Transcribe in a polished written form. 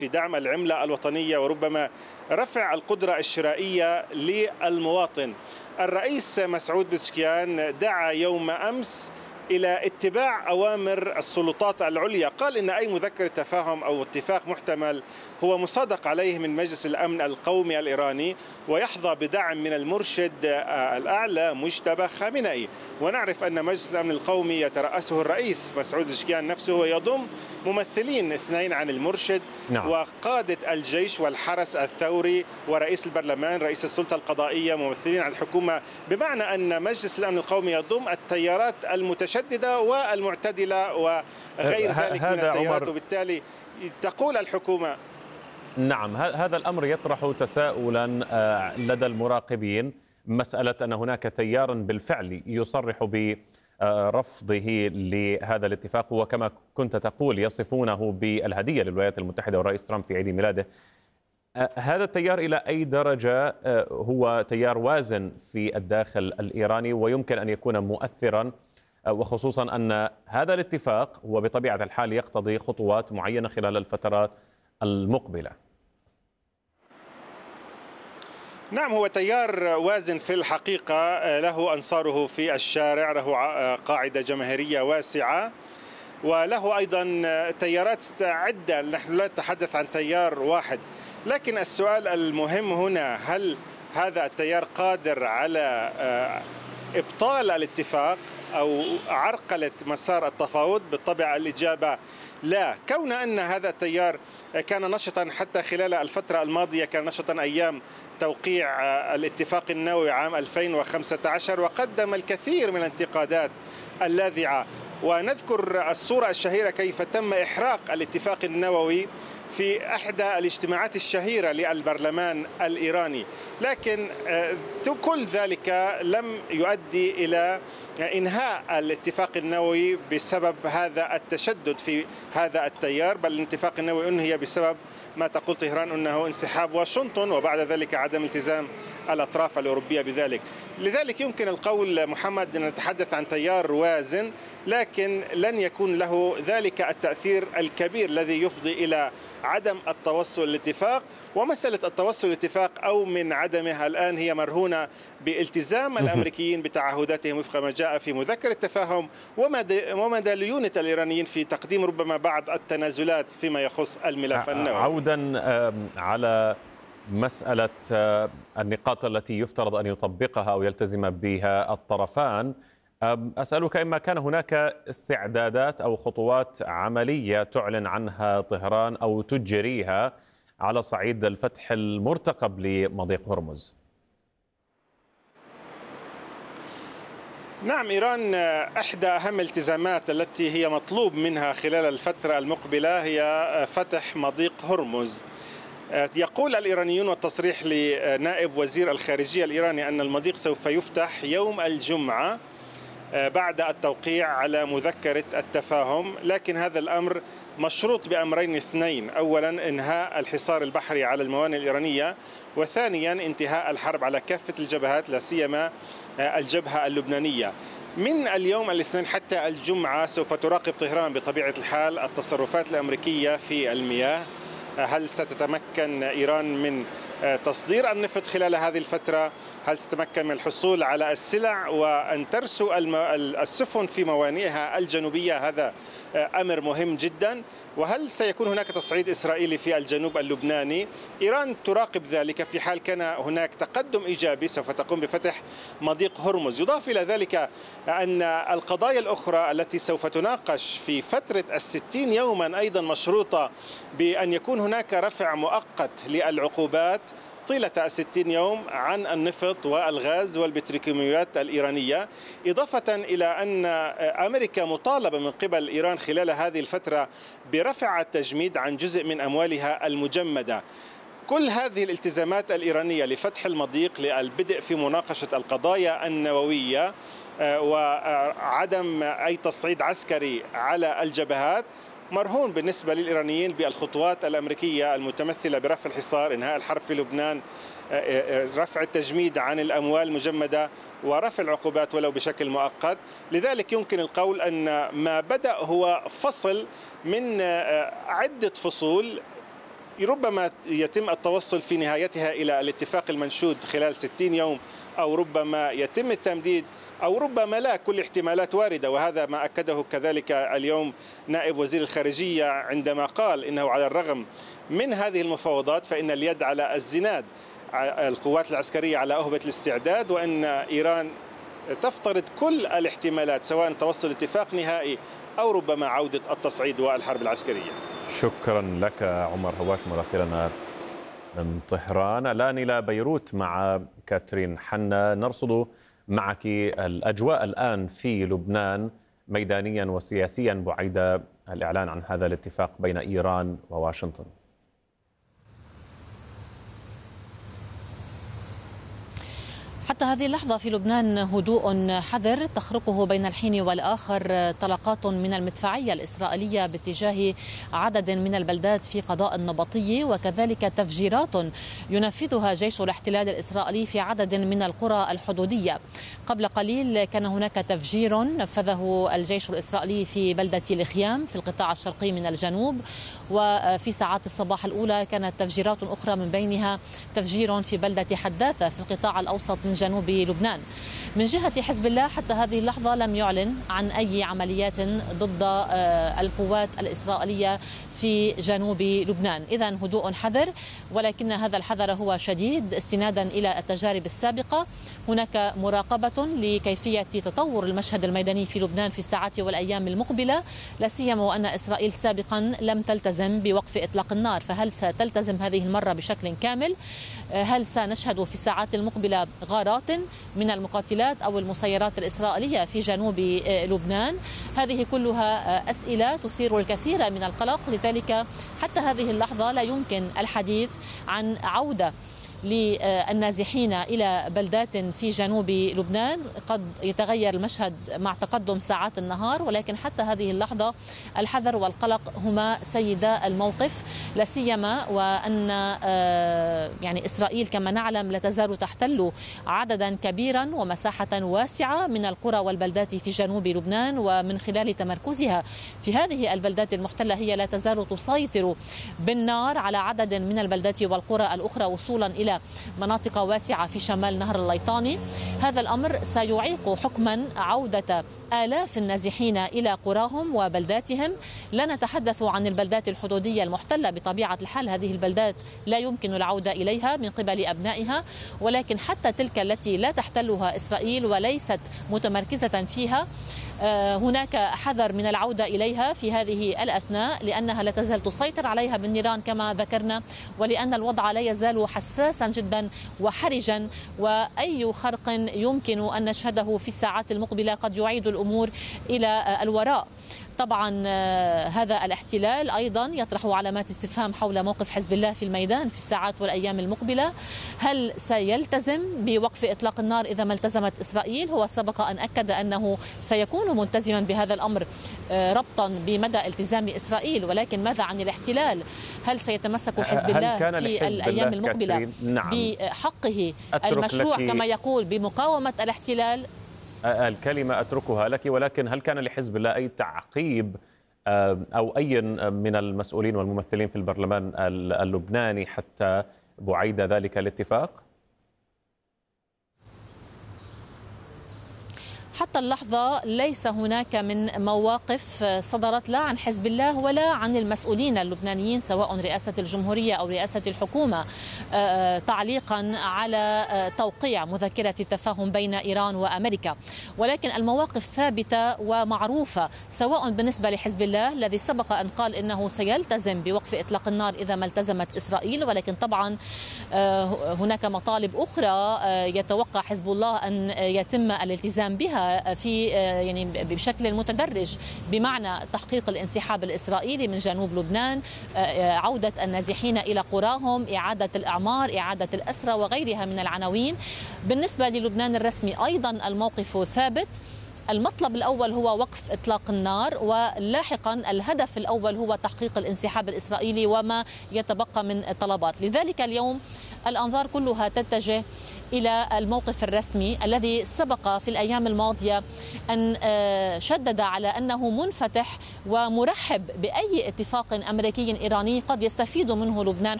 في دعم العملة الوطنية وربما رفع القدرة الشرائية للمواطن. الرئيس مسعود بزشكيان دعا يوم أمس إلى اتباع أوامر السلطات العليا، قال إن أي مذكرة تفاهم أو اتفاق محتمل هو مصادق عليه من مجلس الأمن القومي الإيراني ويحظى بدعم من المرشد الأعلى مجتبى خامنئي. ونعرف أن مجلس الأمن القومي يترأسه الرئيس مسعود بزشكيان نفسه ويضم ممثلين اثنين عن المرشد وقادة الجيش والحرس الثوري ورئيس البرلمان رئيس السلطة القضائية ممثلين عن الحكومة، بمعنى أن مجلس الأمن القومي يضم التيارات المتشددة والمعتدلة وغير ذلك من التيارات، وبالتالي تقول الحكومة. نعم، هذا الأمر يطرح تساؤلا لدى المراقبين، مسألة أن هناك تيار بالفعل يصرح برفضه لهذا الاتفاق، وكما كنت تقول يصفونه بالهدية للولايات المتحدة والرئيس ترامب في عيد ميلاده. هذا التيار إلى أي درجة هو تيار وازن في الداخل الإيراني ويمكن أن يكون مؤثرا، وخصوصا أن هذا الاتفاق هو بطبيعة الحال يقتضي خطوات معينة خلال الفترات المقبلة؟ نعم، هو تيار وازن في الحقيقة، له أنصاره في الشارع، له قاعدة جماهيرية واسعة، وله أيضا تيارات عدة. نحن لا نتحدث عن تيار واحد، لكن السؤال المهم هنا هل هذا التيار قادر على إبطال الاتفاق أو عرقلة مسار التفاوض؟ بالطبع الإجابة لا. كون أن هذا التيار كان نشطا حتى خلال الفترة الماضية، كان نشطا أيام توقيع الاتفاق النووي عام 2015 وقدم الكثير من الانتقادات اللاذعة، ونذكر الصورة الشهيرة كيف تم إحراق الاتفاق النووي في إحدى الاجتماعات الشهيرة للبرلمان الإيراني، لكن كل ذلك لم يؤدي إلى إنهاء الاتفاق النووي بسبب هذا التشدد في هذا التيار، بل الاتفاق النووي أنهي بسبب ما تقول طهران أنه انسحاب واشنطن، وبعد ذلك عدم التزام الأطراف الأوروبية بذلك. لذلك يمكن القول محمد أن نتحدث عن تيار وازن، لكن لن يكون له ذلك التأثير الكبير الذي يفضي إلى عدم التوصل للاتفاق. ومسألة التوصل للاتفاق أو من عدمه الآن هي مرهونة بالتزام الأمريكيين بتعهداتهم وفق ما جاء في مذكرة التفاهم ومدى ليونة الإيرانيين في تقديم ربما بعض التنازلات فيما يخص الملف النووي. عودا على مسألة النقاط التي يفترض أن يطبقها أو يلتزم بها الطرفان، أسألك إما كان هناك استعدادات أو خطوات عملية تعلن عنها طهران أو تجريها على صعيد الفتح المرتقب لمضيق هرمز؟ نعم، إيران إحدى أهم الالتزامات التي هي مطلوب منها خلال الفترة المقبلة هي فتح مضيق هرمز. يقول الإيرانيون والتصريح لنائب وزير الخارجية الإيراني أن المضيق سوف يفتح يوم الجمعة بعد التوقيع على مذكرة التفاهم، لكن هذا الأمر مشروط بأمرين اثنين: أولا إنهاء الحصار البحري على الموانئ الإيرانية، وثانيا انتهاء الحرب على كافة الجبهات لا سيما الجبهة اللبنانية. من اليوم الاثنين حتى الجمعة سوف تراقب طهران بطبيعة الحال التصرفات الأمريكية في المياه. هل ستتمكن إيران من تصدير النفط خلال هذه الفترة؟ هل ستتمكن من الحصول على السلع وأن ترسو السفن في موانئها الجنوبية؟ هذا أمر مهم جدا. وهل سيكون هناك تصعيد إسرائيلي في الجنوب اللبناني؟ إيران تراقب ذلك في حال كان هناك تقدم إيجابي سوف تقوم بفتح مضيق هرمز. يضاف إلى ذلك أن القضايا الأخرى التي سوف تناقش في فترة 60 يوما أيضا مشروطة بأن يكون هناك رفع مؤقت للعقوبات طيلة 60 يوم عن النفط والغاز والبتروكيماويات الإيرانية، إضافة إلى أن أمريكا مطالبة من قبل إيران خلال هذه الفترة برفع التجميد عن جزء من أموالها المجمدة. كل هذه الالتزامات الإيرانية لفتح المضيق، للبدء في مناقشة القضايا النووية وعدم أي تصعيد عسكري على الجبهات، مرهون بالنسبة للإيرانيين بالخطوات الأمريكية المتمثلة برفع الحصار، إنهاء الحرب في لبنان، رفع التجميد عن الأموال المجمدة، ورفع العقوبات ولو بشكل مؤقت. لذلك يمكن القول أن ما بدأ هو فصل من عدة فصول ربما يتم التوصل في نهايتها إلى الاتفاق المنشود خلال 60 يوم، أو ربما يتم التمديد، أو ربما لا. كل احتمالات واردة، وهذا ما أكده كذلك اليوم نائب وزير الخارجية عندما قال إنه على الرغم من هذه المفاوضات فإن اليد على الزناد، القوات العسكرية على أهبة الاستعداد، وأن إيران تفترض كل الاحتمالات سواء توصل اتفاق نهائي أو ربما عودة التصعيد والحرب العسكرية. شكرا لك عمر هواش مراسلنا من طهران. الآن إلى بيروت مع كاترين حنا، نرصد معك الأجواء الآن في لبنان ميدانيا وسياسيا بعد الإعلان عن هذا الاتفاق بين إيران وواشنطن. حتى هذه اللحظة في لبنان هدوء حذر تخرقه بين الحين والآخر طلقات من المدفعية الإسرائيلية باتجاه عدد من البلدات في قضاء النبطي، وكذلك تفجيرات ينفذها جيش الاحتلال الإسرائيلي في عدد من القرى الحدودية. قبل قليل كان هناك تفجير نفذه الجيش الإسرائيلي في بلدة الخيام في القطاع الشرقي من الجنوب، وفي ساعات الصباح الأولى كانت تفجيرات أخرى من بينها تفجير في بلدة حداثة في القطاع الأوسط من جنوب لبنان. من جهة حزب الله حتى هذه اللحظة لم يعلن عن أي عمليات ضد القوات الإسرائيلية في جنوب لبنان. إذن هدوء حذر، ولكن هذا الحذر هو شديد استنادا إلى التجارب السابقة. هناك مراقبة لكيفية تطور المشهد الميداني في لبنان في الساعات والأيام المقبلة، لا سيما وأن إسرائيل سابقا لم تلتزم بوقف إطلاق النار، فهل ستلتزم هذه المرة بشكل كامل؟ هل سنشهد في الساعات المقبلة غارات من المقاتلات أو المسيرات الإسرائيلية في جنوب لبنان؟ هذه كلها أسئلة تثير الكثير من القلق، لذلك حتى هذه اللحظة لا يمكن الحديث عن عودة للنازحين إلى بلدات في جنوب لبنان. قد يتغير المشهد مع تقدم ساعات النهار، ولكن حتى هذه اللحظة الحذر والقلق هما سيدا الموقف، لا سيما وأن يعني إسرائيل كما نعلم لا تزال تحتل عددا كبيرا ومساحة واسعة من القرى والبلدات في جنوب لبنان، ومن خلال تمركزها في هذه البلدات المحتلة هي لا تزال تسيطر بالنار على عدد من البلدات والقرى الأخرى وصولا إلى مناطق واسعة في شمال نهر الليطاني. هذا الأمر سيعيق حكما عودة آلاف النازحين إلى قراهم وبلداتهم. لا نتحدث عن البلدات الحدودية المحتلة، بطبيعة الحال هذه البلدات لا يمكن العودة إليها من قبل أبنائها، ولكن حتى تلك التي لا تحتلها إسرائيل وليست متمركزة فيها هناك حذر من العودة إليها في هذه الأثناء، لأنها لا تزال تسيطر عليها بالنيران كما ذكرنا، ولأن الوضع لا يزال حساسا جدا وحرجا، وأي خرق يمكن أن نشهده في الساعات المقبلة قد يعيد الأمور إلى الوراء. طبعا هذا الاحتلال أيضا يطرح علامات استفهام حول موقف حزب الله في الميدان في الساعات والأيام المقبلة. هل سيلتزم بوقف إطلاق النار إذا ما التزمت إسرائيل؟ هو سبق أن أكد أنه سيكون ملتزما بهذا الأمر ربطا بمدى التزام إسرائيل، ولكن ماذا عن الاحتلال؟ هل سيتمسك حزب الله في الأيام المقبلة بحقه المشروع كما يقول بمقاومة الاحتلال؟ الكلمة أتركها لك، ولكن هل كان لحزب الله أي تعقيب أو أي من المسؤولين والممثلين في البرلمان اللبناني حتى بعيد ذلك الاتفاق؟ حتى اللحظة ليس هناك من مواقف صدرت لا عن حزب الله ولا عن المسؤولين اللبنانيين سواء رئاسة الجمهورية أو رئاسة الحكومة تعليقا على توقيع مذكرة التفاهم بين إيران وأمريكا، ولكن المواقف ثابتة ومعروفة سواء بالنسبة لحزب الله الذي سبق أن قال إنه سيلتزم بوقف إطلاق النار إذا ما التزمت إسرائيل، ولكن طبعا هناك مطالب أخرى يتوقع حزب الله أن يتم الالتزام بها في يعني بشكل متدرج، بمعنى تحقيق الانسحاب الإسرائيلي من جنوب لبنان، عودة النازحين إلى قراهم، إعادة الإعمار، إعادة الأسرى وغيرها من العناوين. بالنسبة للبنان الرسمي أيضا الموقف ثابت، المطلب الأول هو وقف إطلاق النار، ولاحقا الهدف الأول هو تحقيق الانسحاب الإسرائيلي وما يتبقى من طلبات. لذلك اليوم الأنظار كلها تتجه إلى الموقف الرسمي الذي سبق في الأيام الماضية أن شدد على أنه منفتح ومرحب بأي اتفاق أمريكي إيراني قد يستفيد منه لبنان